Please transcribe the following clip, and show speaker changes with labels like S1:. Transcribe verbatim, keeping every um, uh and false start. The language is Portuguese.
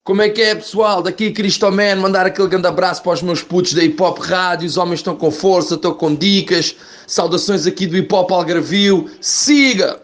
S1: Como é que é, pessoal? Daqui Cristoman, mandar aquele grande abraço para os meus putos da Hip Hop Rádio. Os homens estão com força, estão com dicas. Saudações aqui do Hip Hop Algarvio. Siga!